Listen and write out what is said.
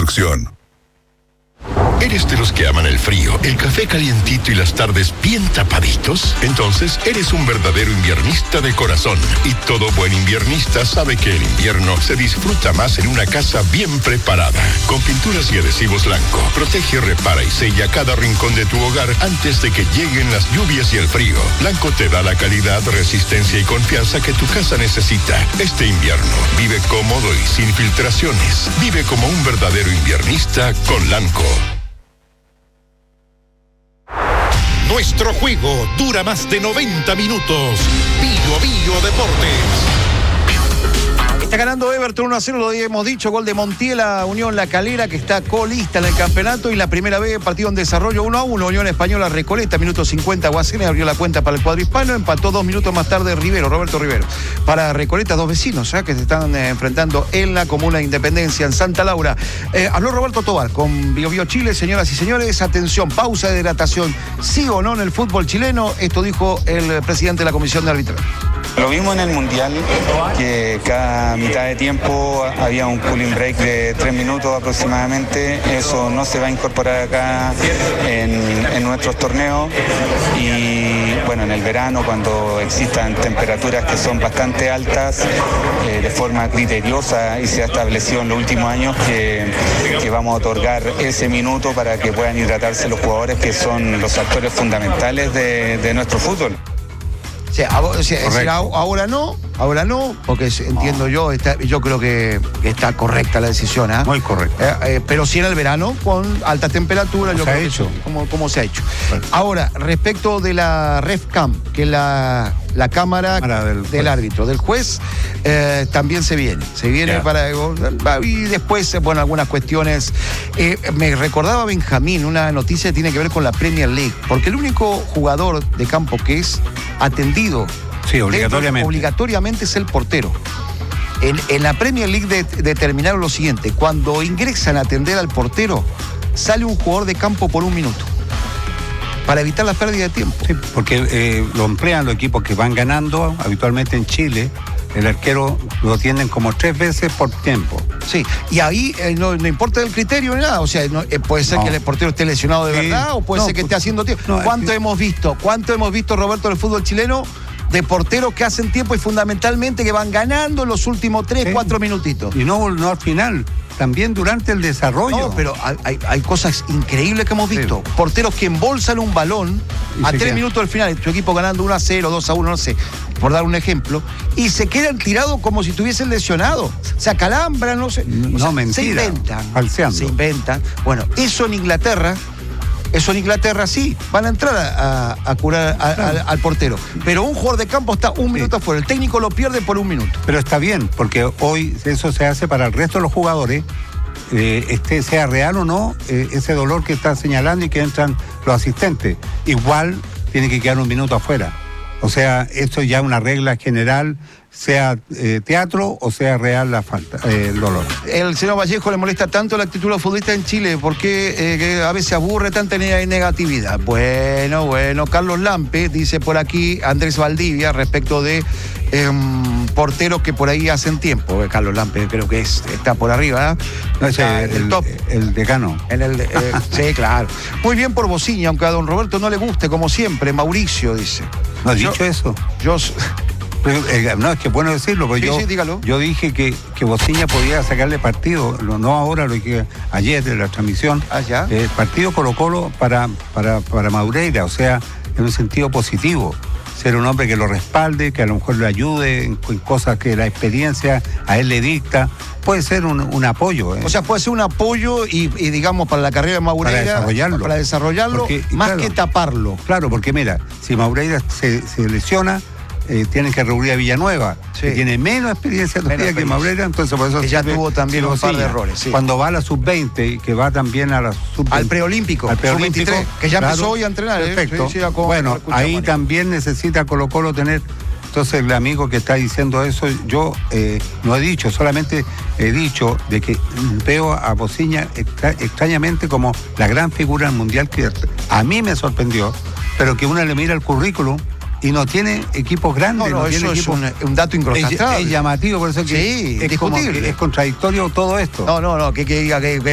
Construcción. ¿Eres de los que aman el frío, el café calientito y las tardes bien tapaditos? Entonces, eres un verdadero inviernista de corazón. Y todo buen inviernista sabe que el invierno se disfruta más en una casa bien preparada. Con pinturas y adhesivos Lanco, protege, repara y sella cada rincón de tu hogar antes de que lleguen las lluvias y el frío. Lanco te da la calidad, resistencia y confianza que tu casa necesita. Este invierno, vive cómodo y sin filtraciones. Vive como un verdadero inviernista con Lanco. Nuestro juego dura más de 90 minutos. Bio Deportes. Está ganando Everton 1-0, lo hemos dicho, gol de Montiel a Unión La Calera, que está colista en el campeonato, y la primera vez partido en desarrollo 1-1, Unión Española Recoleta, minuto 50, Guasene abrió la cuenta para el cuadro hispano, empató 2 minutos más tarde Roberto Rivero. Para Recoleta, dos vecinos que se están enfrentando en la Comuna de Independencia, en Santa Laura. Habló Roberto Tobar con Bio Chile, señoras y señores, atención, pausa de hidratación, sí o no en el fútbol chileno, esto dijo el presidente de la Comisión de Arbitraje. Lo vimos en el Mundial, que cada mitad de tiempo había un cooling break de 3 minutos aproximadamente. Eso no se va a incorporar acá en nuestros torneos. Y bueno, en el verano, cuando existan temperaturas que son bastante altas, de forma criteriosa, y se ha establecido en los últimos años que vamos a otorgar ese minuto para que puedan hidratarse los jugadores, que son los actores fundamentales de nuestro fútbol. O sea, ahora no, porque entiendo yo creo que está correcta la decisión. Muy correcta. Pero sí en el verano, con alta temperatura, yo creo que eso, como se ha hecho. Bueno. Ahora, respecto de la RefCam, que es la cámara del árbitro, del juez, también se viene para... Y después, bueno, algunas cuestiones. Me recordaba Benjamín, una noticia que tiene que ver con la Premier League, porque el único jugador de campo que es atendido obligatoriamente es el portero. En la Premier League determinaron lo siguiente: cuando ingresan a atender al portero, sale un jugador de campo por 1 minuto, para evitar la pérdida de tiempo. Sí, porque lo emplean los equipos que van ganando. Habitualmente en Chile el arquero lo tienen como 3 veces por tiempo. Sí, y ahí no importa el criterio ni nada. O sea, puede ser que el portero esté lesionado de verdad, o puede ser que esté haciendo tiempo. ¿Cuánto hemos visto, Roberto, en el fútbol chileno, de porteros que hacen tiempo y fundamentalmente que van ganando en los últimos 3-4 minutitos? Y no al final, también durante el desarrollo. No, pero hay cosas increíbles que hemos visto. Sí. Porteros que embolsan un balón a 3 minutos del final, tu equipo ganando 1-0, 2-1, no sé, por dar un ejemplo, y se quedan tirados como si estuviesen lesionados. Se acalambran, no sé. Mentira. Se inventan. Bueno, eso en Inglaterra sí, van a entrar a curar al portero. Pero un jugador de campo está 1 minuto afuera, el técnico lo pierde por 1 minuto. Pero está bien, porque hoy eso se hace para el resto de los jugadores, sea real o no, ese dolor que está señalando y que entran los asistentes. Igual tiene que quedar 1 minuto afuera. O sea, esto ya es una regla general, sea teatro o sea real la falta, el dolor. El señor Vallejo le molesta tanto la actitud de los futbolistas en Chile, porque que a veces aburre tanta negatividad. Bueno, Carlos Lampe dice por aquí, Andrés Valdivia, respecto de porteros que por ahí hacen tiempo. Carlos Lampe creo que está por arriba, No, el top. El decano. Sí, claro. Muy bien por Bociña, aunque a don Roberto no le guste, como siempre. Mauricio dice. ¿No has dicho eso? No, es que es bueno decirlo, porque yo dije que Bociña podía sacarle partido, no ahora, lo que ayer de la transmisión, partido Colo-Colo para Maureira, o sea, en un sentido positivo. Ser un hombre que lo respalde, que a lo mejor le ayude en cosas que la experiencia a él le dicta. Puede ser un apoyo. O sea, puede ser un apoyo y digamos, para la carrera de Maureira, para desarrollarlo porque, más que taparlo. Claro, porque mira, si Maureira se lesiona, tienen que reunir a Villanueva, que tiene menos experiencia todavía que Maureira, entonces por eso... Que ya tuvo también un par de errores. Sí. Cuando va a la sub-20 y que va también a la sub-20... Al preolímpico, sub-23, que ya empezó hoy a entrenar. Perfecto. Bueno, ahí también necesita Colo-Colo tener... Entonces el amigo que está diciendo eso, yo no he dicho, solamente he dicho de que veo a Bociña extrañamente como la gran figura mundial que a mí me sorprendió, pero que uno le mira el currículum y no tiene equipos grandes. No, tiene eso es un dato incontrastable. Es llamativo, por eso que es discutible. Es contradictorio todo esto. No, que diga que